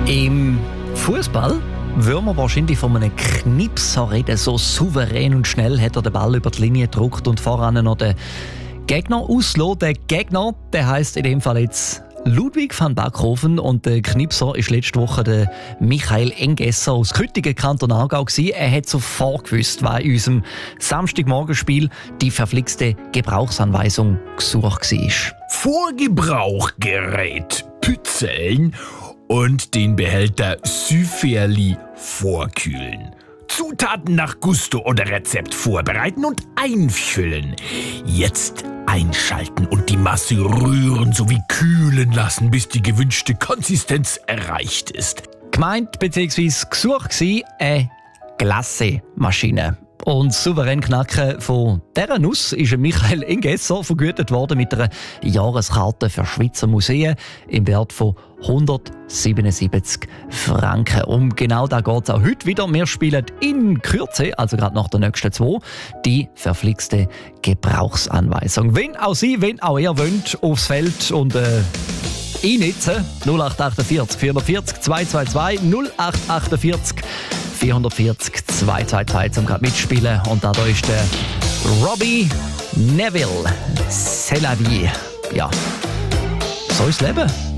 Im Fußball würde man wahrscheinlich von einem Knipser reden. So souverän und schnell hat er den Ball über die Linie gedrückt und voran noch den Gegner ausgelassen. Der Gegner, der heisst in dem Fall jetzt Ludwig van Backhofen, und der Knipser ist letzte Woche der Michael Engesser aus Küttingen, Kanton Aargau gewesen. Er hat sofort gewusst, was in unserem Samstagmorgenspiel die verflixte Gebrauchsanweisung gesucht war. Vorgebrauchgerät pützeln und den Behälter Süferli vorkühlen. Zutaten nach Gusto oder Rezept vorbereiten und einfüllen. Jetzt einschalten und die Masse rühren sowie kühlen lassen, bis die gewünschte Konsistenz erreicht ist. Gemeint bzw. gesucht war eine Glassemaschine. Und souverän Knacken von dieser Nuss ist Michael Engesser vergütet worden mit einer Jahreskarte für Schweizer Museen im Wert von 177 Franken. Um genau da geht es auch heute wieder. Wir spielen in Kürze, also gerade nach der nächsten 2, die verflixte Gebrauchsanweisung. Wenn auch Sie, wenn auch ihr wollt, aufs Feld und einnitzen. 0848 440 222 0848 440 222 zum gerade mitspielen. Und da ist der Robbie Neville. C'est la vie. Ja, so ist das Leben.